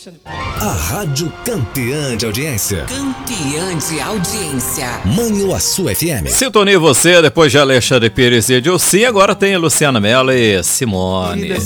Alexandre. A Rádio Campeã de Audiência. Campeã de audiência. Manhuaçu FM. Sintonia você, depois de Alexandre Pires e Edilci, agora tem Luciana Mello e Simone.